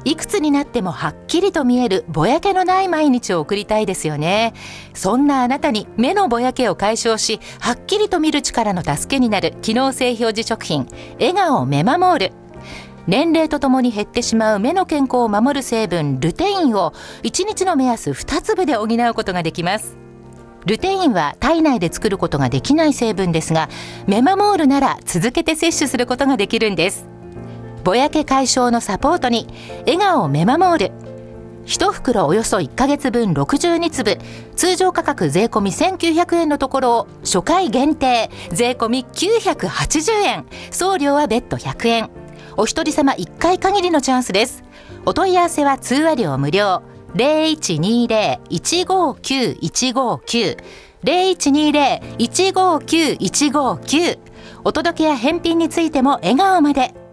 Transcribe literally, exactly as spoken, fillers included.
いくつになってもはっきりと見えるぼやけのない毎日を送りたいですよね。そんなあなたに目のぼやけを解消し、はっきりと見る力の助けになる機能性表示食品、笑顔メマモール。年齢とともに減ってしまう目の健康を守る成分ルテインをいちにちの目安につぶで補うことができます。ルテインは体内で作ることができない成分ですが、メマモールなら続けて摂取することができるんです。ぼやけ解消のサポートに笑顔メマモール。いち袋およそいっかげつぶんろくじゅうにつぶ、通常価格税込みせんきゅうひゃくえんのところを初回限定税込みきゅうひゃくはちじゅうえん、送料は別途ひゃくえん。お一人様いっかい限りのチャンスです。お問い合わせは通話料無料。ゼロいちにゼロ いちごきゅう いちごきゅう ゼロいちにゼロ いちごきゅう いちごきゅう。お届けや返品についても笑顔まで。